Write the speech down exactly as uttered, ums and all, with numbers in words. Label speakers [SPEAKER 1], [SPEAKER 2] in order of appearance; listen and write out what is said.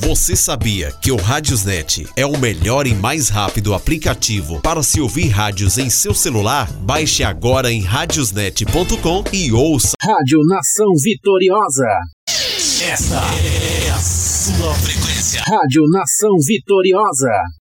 [SPEAKER 1] Você sabia que o Radiosnet é o melhor e mais rápido aplicativo para se ouvir rádios em seu celular? Baixe agora em radiosnet ponto com e ouça.
[SPEAKER 2] Rádio Nação Vitoriosa.
[SPEAKER 3] Esta é a sua frequência.
[SPEAKER 2] Rádio Nação Vitoriosa.